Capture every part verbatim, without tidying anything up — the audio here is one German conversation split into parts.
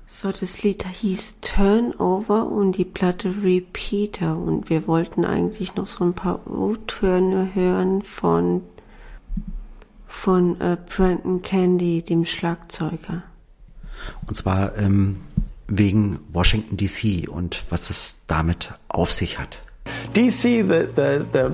So, das Lied hieß Turnover und die Platte Repeater. Und wir wollten eigentlich noch so ein paar O-Töne hören von, von äh, Brendan Candy, dem Schlagzeuger. Und zwar ähm, wegen Washington D C und was es damit auf sich hat. D C, the, the, the,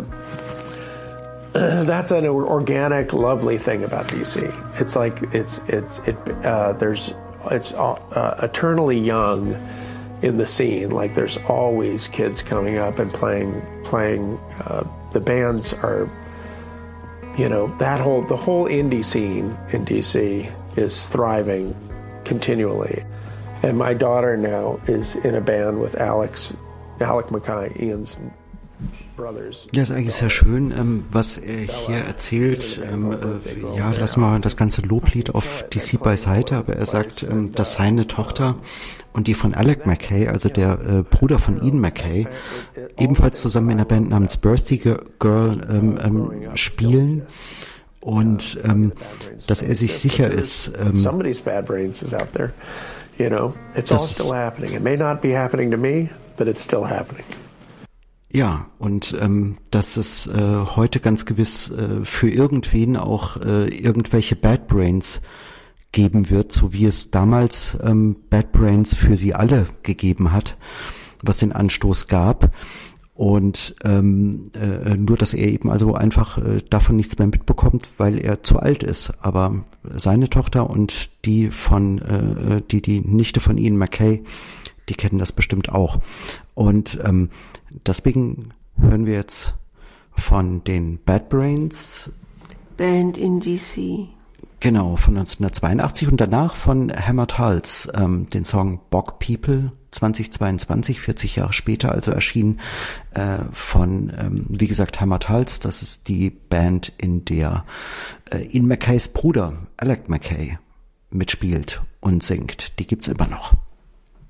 uh, that's an organic, lovely thing about D C. It's like, it's, it's, it, uh, there's, it's uh, eternally young in the scene. Like there's always kids coming up and playing, playing, uh, the bands are, you know, that whole, the whole indie scene in D C is thriving continually. And my daughter now is in a band with Alex, Alec Mackay, Ian's brothers. Ja, ist eigentlich sehr schön, ähm, was er hier erzählt. Ähm, äh, ja, lassen wir das ganze Loblied auf D C beiseite, aber er sagt, ähm, dass seine Tochter und die von Alec Mackay, also der äh, Bruder von Ian Mackay, ebenfalls zusammen in einer Band namens Birthday Girl ähm, ähm, spielen. Und ähm, dass er sich sicher ist, ähm, somebody's bad brains is out there. You know, it's all still happening. It may not be happening to me, but it's still happening. Ja, und ähm, dass es äh, heute ganz gewiss äh, für irgendwen auch äh, irgendwelche Bad Brains geben wird, so wie es damals ähm, Bad Brains für sie alle gegeben hat, was den Anstoß gab. Und ähm, äh, nur, dass er eben also einfach äh, davon nichts mehr mitbekommt, weil er zu alt ist. Aber seine Tochter und die von äh, die die Nichte von Ian Mackay, die kennen das bestimmt auch. Und ähm, deswegen hören wir jetzt von den Bad Brains. Band in D C. Genau, von neunzehnhundertzweiundachtzig und danach von Hammered Hulls, ähm, den Song Bog People zweitausendzweiundzwanzig, vierzig Jahre später, also erschienen äh, von, ähm, wie gesagt, Hammered Hulls. Das ist die Band, in der äh, Ian Mackays Bruder Alec Mackay mitspielt und singt. Die gibt's immer noch.